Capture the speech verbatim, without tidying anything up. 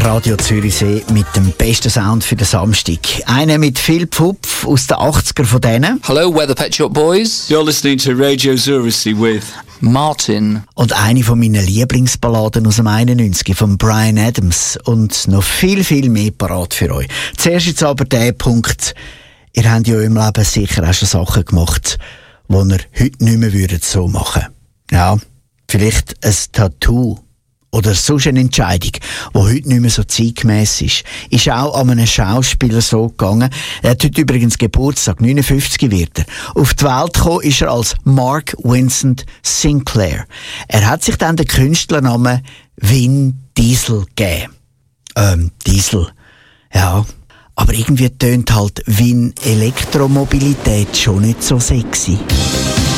Radio Zürichsee mit dem besten Sound für den Samstag. Einer mit viel Pfupf aus den achtziger von denen. Hello, we're the Pet Shop Boys. You're listening to Radio Zürichsee with Martin. Und eine von meinen Lieblingsballaden aus dem einundneunzig von Bryan Adams. Und noch viel, viel mehr parat für euch. Zuerst jetzt aber der Punkt. Ihr habt ja im Leben sicher auch schon Sachen gemacht, die ihr heute nicht mehr würdet so machen. Ja, vielleicht ein Tattoo. Oder sonst eine Entscheidung, die heute nicht mehr so zeitgemäss ist. Ist auch an einem Schauspieler so gegangen. Er hat heute übrigens Geburtstag, neunundfünfzig wird er. Auf die Welt gekommen ist er als Mark Vincent Sinclair. Er hat sich dann den Künstlernamen Vin Diesel gegeben. Ähm, Diesel. Ja. Aber irgendwie tönt halt Vin Elektromobilität schon nicht so sexy.